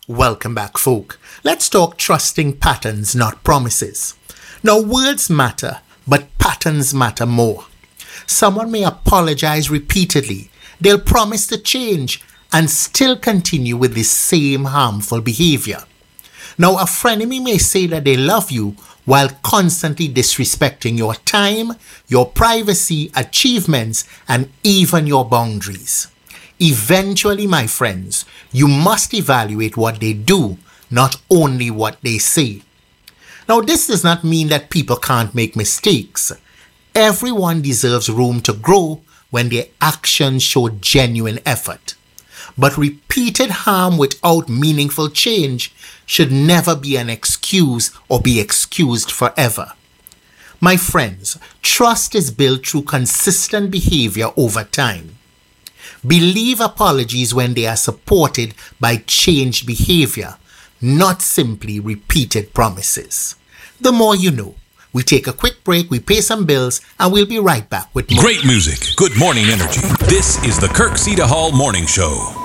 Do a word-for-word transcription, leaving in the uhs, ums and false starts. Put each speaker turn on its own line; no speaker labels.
Welcome back, folk. Let's talk trusting patterns, not promises. Now, words matter, but patterns matter more. Someone may apologize repeatedly. They'll promise to change and still continue with the same harmful behavior. Now, a frenemy may say that they love you while constantly disrespecting your time, your privacy, achievements, and even your boundaries. Eventually, my friends, you must evaluate what they do, not only what they say. Now, this does not mean that people can't make mistakes. Everyone deserves room to grow when their actions show genuine effort. But repeated harm without meaningful change should never be an excuse or be excused forever. My friends, trust is built through consistent behavior over time. Believe apologies when they are supported by changed behavior, not simply repeated promises. The more you know. We take a quick break, we pay some bills, and we'll be right back with more.
Great music, good morning energy. This is the Kirk Cedar Hall Morning Show.